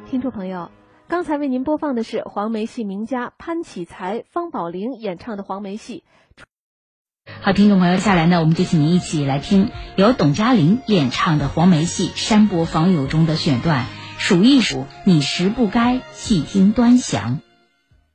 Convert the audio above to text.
听众朋友，刚才为您播放的是黄梅戏名家潘启才、方宝玲演唱的黄梅戏。 好，听众朋友，下来呢，我们就请您一起来听由董嘉玲演唱的黄梅戏《山伯访友》中的选段，数一数，你时不该细听端详。